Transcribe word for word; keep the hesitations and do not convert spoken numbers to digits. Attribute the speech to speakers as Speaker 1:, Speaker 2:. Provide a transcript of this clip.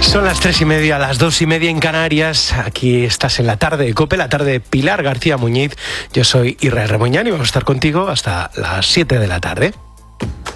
Speaker 1: Son las tres y media, las dos y media en Canarias. Aquí estás en la tarde de COPE, la tarde de Pilar García Muñiz. Yo soy Israel Remoñán y vamos a estar contigo hasta las siete de la tarde.